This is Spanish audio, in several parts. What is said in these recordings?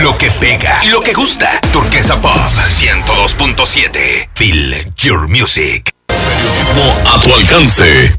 Lo que pega y lo que gusta. Turquesa Pop 102.7. Feel your music. Periodismo a tu alcance.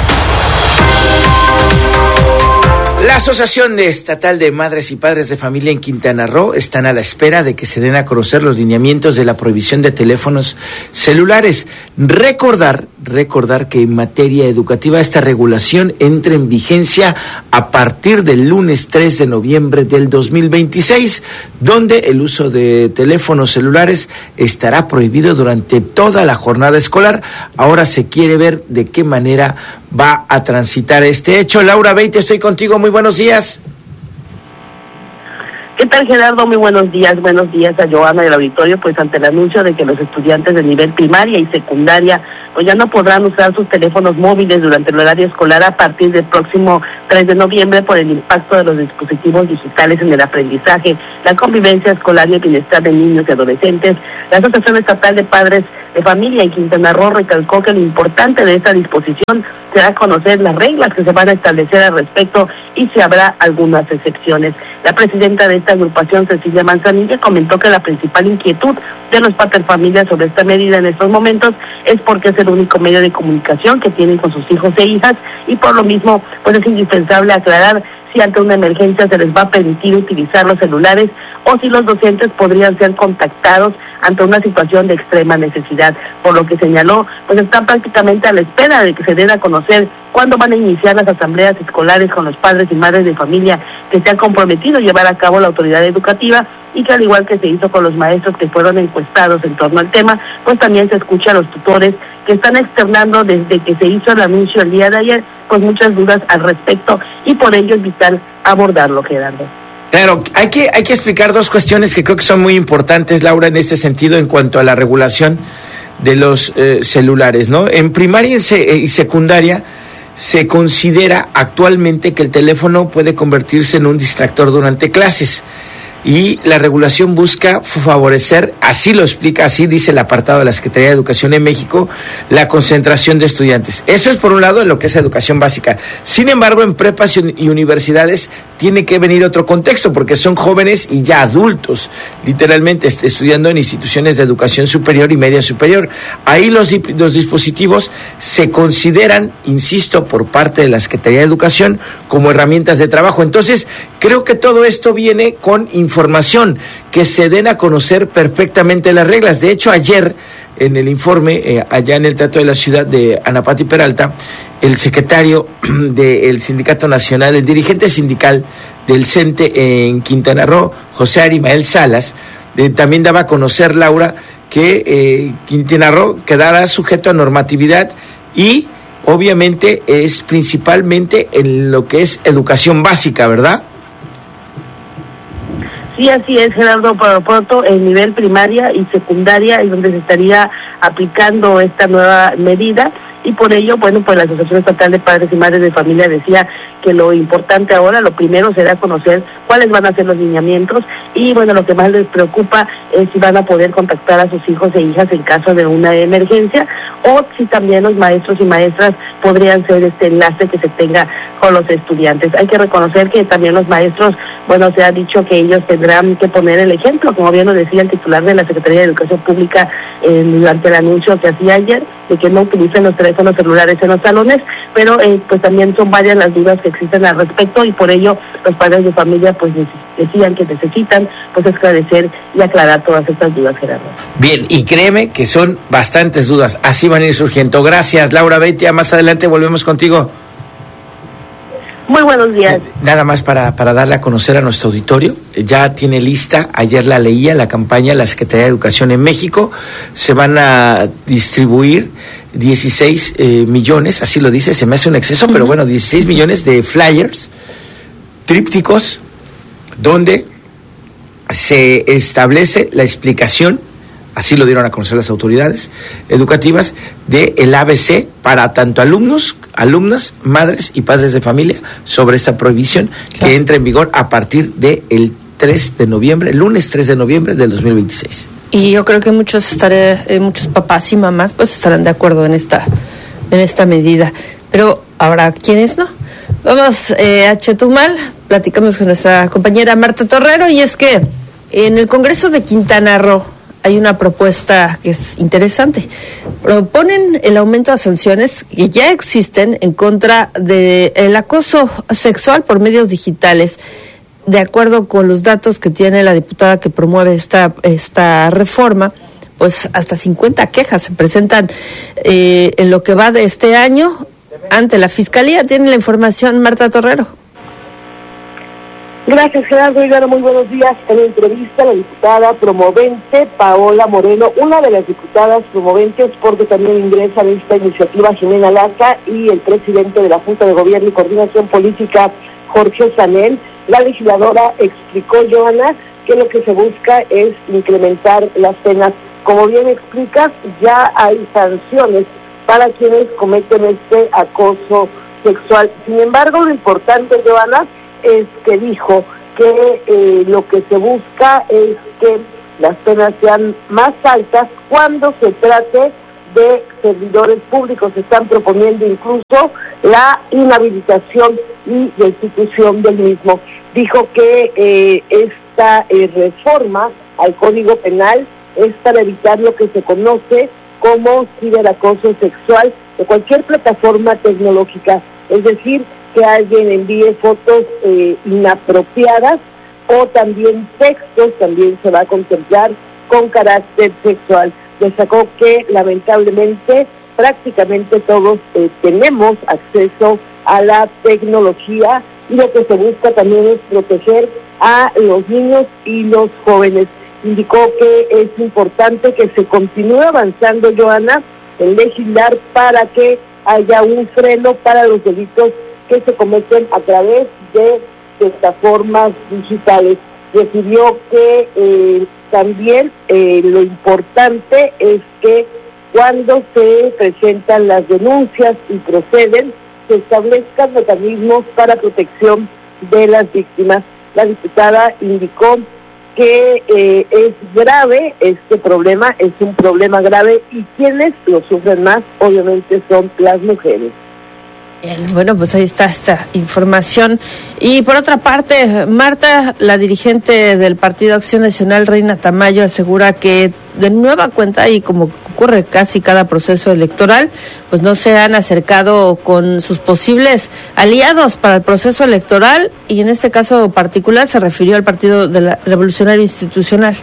La Asociación Estatal de Madres y Padres de Familia en Quintana Roo están a la espera de que se den a conocer los lineamientos de la prohibición de teléfonos celulares. Recordar que en materia educativa esta regulación entra en vigencia a partir del lunes 3 de noviembre del 2026, donde el uso de teléfonos celulares estará prohibido durante toda la jornada escolar. Ahora se quiere ver de qué manera va a transitar este hecho. Laura Beite, estoy contigo, muy buenos días. ¿Qué tal, Gerardo? Muy buenos días a Joana del auditorio, pues ante el anuncio de que los estudiantes de nivel primaria y secundaria pues ya no podrán usar sus teléfonos móviles durante el horario escolar a partir del próximo 3 de noviembre por el impacto de los dispositivos digitales en el aprendizaje, la convivencia escolar y el bienestar de niños y adolescentes. La Asociación Estatal de Padres de Familia en Quintana Roo recalcó que lo importante de esta disposición será conocer las reglas que se van a establecer al respecto y si habrá algunas excepciones. La presidenta de esta agrupación, Cecilia Manzanilla, comentó que la principal inquietud de los paterfamilias sobre esta medida en estos momentos es porque es el único medio de comunicación que tienen con sus hijos e hijas y por lo mismo pues es indispensable aclarar si ante una emergencia se les va a permitir utilizar los celulares o si los docentes podrían ser contactados ante una situación de extrema necesidad, por lo que señaló, pues están prácticamente a la espera de que se den a conocer cuándo van a iniciar las asambleas escolares con los padres y madres de familia que se han comprometido a llevar a cabo la autoridad educativa y que al igual que se hizo con los maestros que fueron encuestados en torno al tema, pues también se escucha a los tutores que están externando desde que se hizo el anuncio el día de ayer, pues muchas dudas al respecto y por ello es vital abordarlo, Gerardo. Claro, hay que explicar dos cuestiones que creo que son muy importantes, Laura, en este sentido, en cuanto a la regulación de los celulares, ¿no? En primaria y secundaria se considera actualmente que el teléfono puede convertirse en un distractor durante clases. Y la regulación busca favorecer, así lo explica, así dice el apartado de la Secretaría de Educación en México, la concentración de estudiantes. Eso es por un lado en lo que es educación básica. Sin embargo, en prepas y universidades tiene que venir otro contexto, porque son jóvenes y ya adultos, literalmente estudiando en instituciones de educación superior y media superior. Ahí los dispositivos se consideran, insisto, por parte de la Secretaría de Educación como herramientas de trabajo. Entonces, creo que todo esto viene con información, que se den a conocer perfectamente las reglas. De hecho, ayer, en el informe, allá en el Teatro de la Ciudad de Ana Pati Peralta, el secretario del Sindicato Nacional, el dirigente sindical del CENTE en Quintana Roo, José Arimael Salas, también daba a conocer, Laura, que Quintana Roo quedará sujeto a normatividad y obviamente es principalmente en lo que es educación básica, ¿verdad? Sí, así es, Gerardo. Por lo pronto, en nivel primaria y secundaria es donde se estaría aplicando esta nueva medida y por ello, bueno, pues la Asociación Estatal de Padres y Madres de Familia decía que lo importante ahora, lo primero será conocer cuáles van a ser los lineamientos y, bueno, lo que más les preocupa es si van a poder contactar a sus hijos e hijas en caso de una emergencia o si también los maestros y maestras podrían ser este enlace que se tenga con los estudiantes. Hay que reconocer que también los maestros, bueno, se ha dicho que ellos tendrán que poner el ejemplo, como bien lo decía el titular de la Secretaría de Educación Pública durante el anuncio que hacía ayer, de que no utilicen los teléfonos celulares en los salones, pero pues también son varias las dudas que existen al respecto y por ello los padres de familia pues decían que necesitan pues esclarecer y aclarar todas estas dudas, Gerardo. Bien, y créeme que son bastantes dudas, así van a ir surgiendo. Gracias, Laura Beitia, más adelante volvemos contigo. Muy buenos días. Nada más para darle a conocer a nuestro auditorio, ya tiene lista, ayer la leía, la campaña de la Secretaría de Educación en México, se van a distribuir 16 millones, así lo dice, se me hace un exceso, pero bueno, 16 millones de flyers, trípticos, donde se establece la explicación, así lo dieron a conocer las autoridades educativas, del ABC para tanto alumnos, alumnas, madres y padres de familia sobre esta prohibición que entra en vigor a partir del 3 de noviembre, lunes 3 de noviembre del 2026. Y yo creo que muchos papás y mamás pues estarán de acuerdo en esta medida, pero habrá quienes no. Vamos a Chetumal, platicamos con nuestra compañera Marta Torrero y es que En el Congreso de Quintana Roo hay una propuesta que es interesante. Proponen el aumento de sanciones que ya existen en contra del acoso sexual por medios digitales. De acuerdo con los datos que tiene la diputada que promueve esta reforma, pues hasta 50 quejas se presentan en lo que va de este año ante la Fiscalía. Tiene la información Marta Torrero. Gracias, Gerardo. Muy buenos días. En entrevista, la diputada promovente Paola Moreno, una de las diputadas promoventes, porque también ingresa en esta iniciativa Jimena Laca y el presidente de la Junta de Gobierno y Coordinación Política, Jorge Sanel, la legisladora explicó, Joana, que lo que se busca es incrementar las penas. Como bien explicas, ya hay sanciones para quienes cometen este acoso sexual. Sin embargo, lo importante, Joana, es que dijo que lo que se busca es que las penas sean más altas cuando se trate de servidores públicos. Se están proponiendo incluso la inhabilitación y destitución del mismo. Dijo que esta reforma al Código Penal es para evitar lo que se conoce como ciberacoso sexual de cualquier plataforma tecnológica, es decir, que alguien envíe fotos inapropiadas o también textos, también se va a contemplar con carácter sexual. Destacó que lamentablemente prácticamente todos tenemos acceso a la tecnología y lo que se busca también es proteger a los niños y los jóvenes. Indicó que es importante que se continúe avanzando, Joana, en legislar para que haya un freno para los delitos que se cometen a través de plataformas digitales. Refirió que también lo importante es que cuando se presentan las denuncias y proceden, se establezcan mecanismos para protección de las víctimas. La diputada indicó que es grave este problema, es un problema grave y quienes lo sufren más obviamente son las mujeres. Bien, bueno, pues ahí está esta información. Y por otra parte, Marta, la dirigente del Partido Acción Nacional, Reina Tamayo, asegura que de nueva cuenta, y como ocurre casi cada proceso electoral, pues no se han acercado con sus posibles aliados para el proceso electoral, y en este caso particular se refirió al Partido Revolucionario Institucional.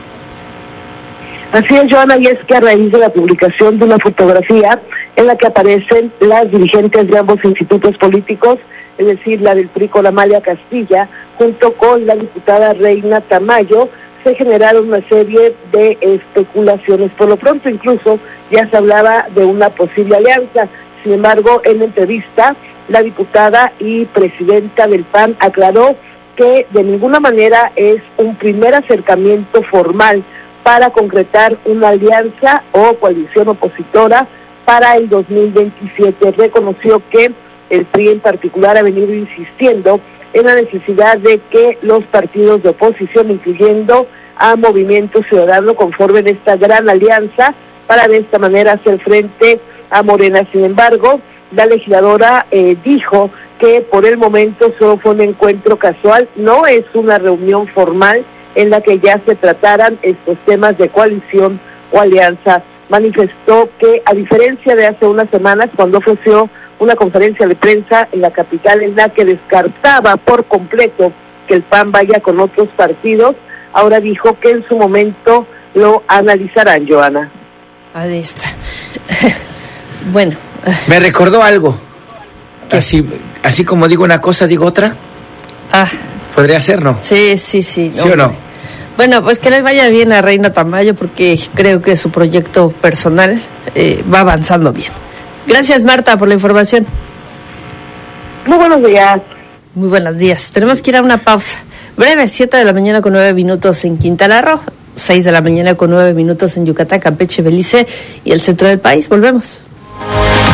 Así es, Joana, y es que a raíz de la publicación de una fotografía en la que aparecen las dirigentes de ambos institutos políticos, es decir, la del PRI con Amalia Castilla, junto con la diputada Reina Tamayo, se generaron una serie de especulaciones. Por lo pronto, incluso, ya se hablaba de una posible alianza. Sin embargo, en la entrevista, la diputada y presidenta del PAN aclaró que de ninguna manera es un primer acercamiento formal para concretar una alianza o coalición opositora para el 2027. Reconoció que el PRI en particular ha venido insistiendo en la necesidad de que los partidos de oposición, incluyendo a Movimiento Ciudadano, conformen esta gran alianza para de esta manera hacer frente a Morena. Sin embargo, la legisladora dijo que por el momento solo fue un encuentro casual, no es una reunión formal en la que ya se trataran estos temas de coalición o alianza. Manifestó que, a diferencia de hace unas semanas, cuando ofreció una conferencia de prensa en la capital en la que descartaba por completo que el PAN vaya con otros partidos, ahora dijo que en su momento lo analizarán, Joana. Ahí está. Bueno. Me recordó algo. Así como digo una cosa, digo otra. Podría ser, ¿no? Sí. ¿Sí o no? Bueno, pues que les vaya bien a Reina Tamayo, porque creo que su proyecto personal va avanzando bien. Gracias, Marta, por la información. Muy buenos días. Muy buenos días. Tenemos que ir a una pausa breve, 7 de la mañana con 9 minutos en Quintana Roo, 6 de la mañana con 9 minutos en Yucatán, Campeche, Belice y el centro del país. Volvemos.